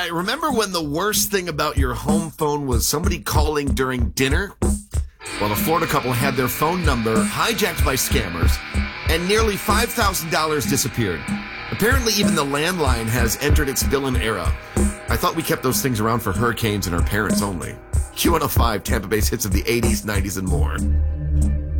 right, remember when the worst thing about your home phone was somebody calling during dinner? Well, a Florida couple had their phone number hijacked by scammers, and nearly $5,000 disappeared. Apparently, even the landline has entered its villain era. I thought we kept those things around for hurricanes and our parents only. Q105, Tampa Bay's hits of the 80s, 90s, and more.